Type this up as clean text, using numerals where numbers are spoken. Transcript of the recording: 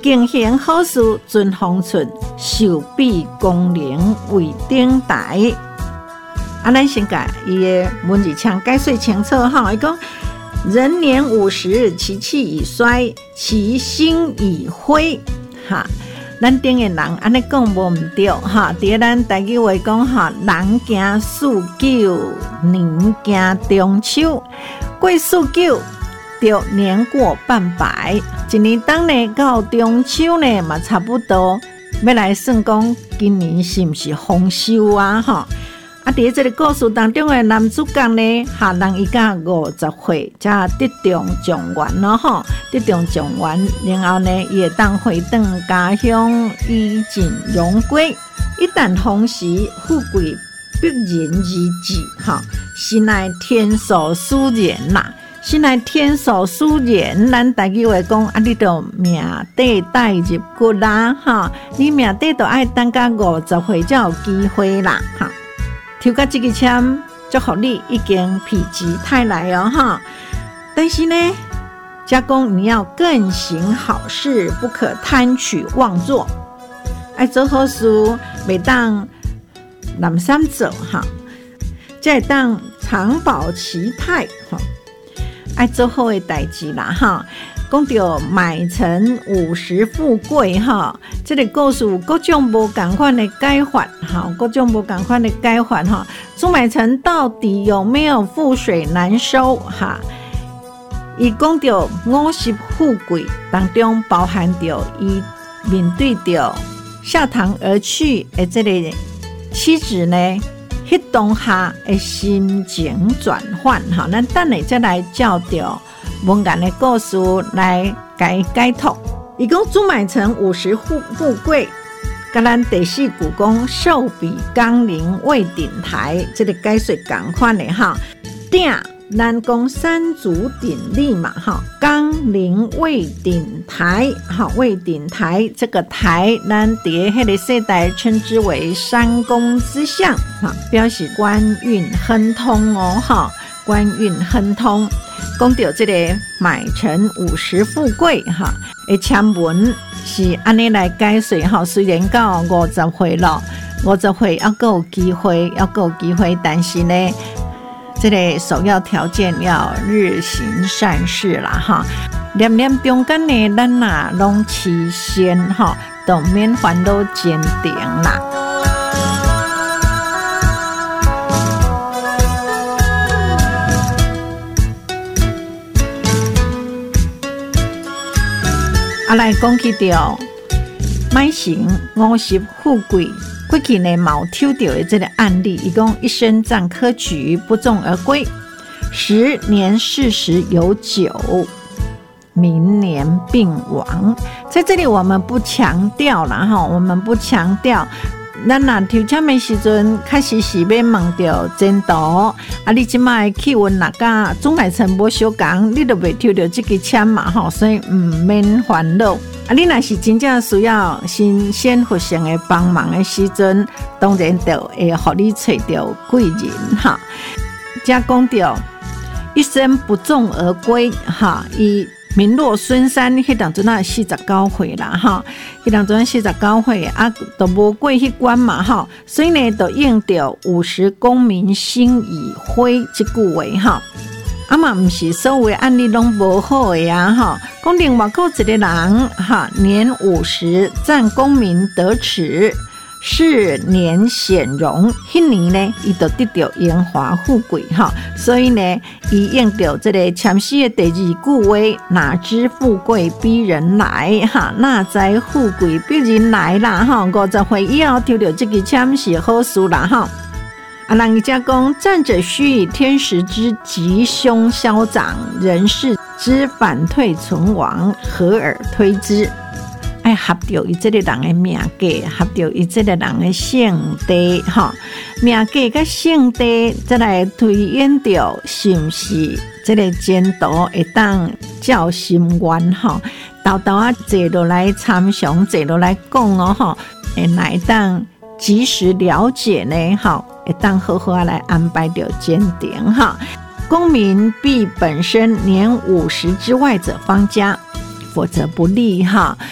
敬行好事尊风顺，寿比功能为顶台。咱先甲伊的文字腔解说清楚哈。伊讲人年50，其气已衰，其心已灰。哈，咱顶的人安尼讲无毋对哈。伫咱台语话讲哈，人行49，年行中秋，过49就年过半百。一年当呢到中秋呢嘛差不多，要来算讲今年是毋是丰收啊？哈。伫这个故事当中的男主角呢，人伊到50岁才得中状元咯吼，得中状元，然后呢，伊会当回转家乡，衣锦荣归。一旦逢时，富贵必然而至，哈，心内天所殊然啦，心内天所殊然。咱台语话讲，你就命底带入骨啦，哈，你命底就爱等到50岁才有机会啦，哈。抽到这个签，祝福你已经否极泰来哦哈！但是呢，加工你要更行好事，不可贪取妄做。爱做好事，袂当懒散做哈，才会当长保其态哈。爱做好的代志啦哈。讲到买成50富贵哈，这个故事有各种无同款的解法哈，各种无同款的解法哈。朱买成到底有没有覆水难收哈？伊讲到50富贵当中包含着伊面对着下堂而去的这个妻子呢，迄当下的心情转换哈，咱等下再来照着文言的故事来解读。伊讲朱买成50富贵，甲咱第4句讲寿比刚陵未顶台，这个解说同款的哈。顶咱讲三足鼎立嘛哈，刚陵未顶台，好未顶台这个台，咱伫迄个世代称之为三公之相，哈，表示官运亨通哦哈，官运亨通。讲到这个买成50富贵哈，的签文是安尼来解说哈。虽然到50岁了，50岁要够有机会，但是呢，这个首要条件要日行善事啦哈。念念中间呢，咱哪拢起先哈，都免烦恼坚定啦。来讲起到买成50富贵，过去呢冇抽到的这个案例，伊讲一生战科举不中而归，10年40有9，明年病亡。在这里我们不强调啦哈，我们不强调。咱若抽签的时阵，开始是要问到前途，你即摆气运若甲朱买成无相共，你就袂抽到这个签嘛吼，所以唔免烦恼。你若是真正需要新鲜福星的帮忙的时阵，当然就会互你找到贵人哈。加讲到一生不中而归哈，伊名落孙山，迄当阵啊49岁啦哈，迄当阵49岁啊，都无过迄关嘛哈，所以呢，就用到50功名心已灰这句话哈。嘛毋是所有的案例拢无好的呀哈。讲另外个一个人哈，年50战功名得耻，是年显荣，迄年呢，伊就得到荣华富贵哈。所以呢，伊用到这个签诗的第2句话，哪知富贵逼人来哈，哪知富贵逼人来啦哈。50岁以后抽到这个签是好事啦哈。人家讲战者须以天时之吉凶消长，人事之反退存亡，合而推之。爱合着伊这个人的命格，合着伊这个人的性地哈，命格甲性地再来推演着是不是这个前途会当较心愿哈。豆豆啊，坐落来参详，坐落来讲哦哈，会来当及时了解呢哈。会当好好来安排着检点哈。功名必本身年50之外者方佳，否则不利哈。